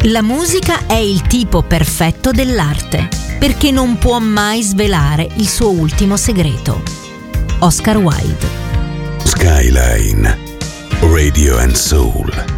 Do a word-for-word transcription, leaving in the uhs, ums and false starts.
La musica è il tipo perfetto dell'arte, perché non può mai svelare il suo ultimo segreto. Oscar Wilde. Skyline Radio and Soul.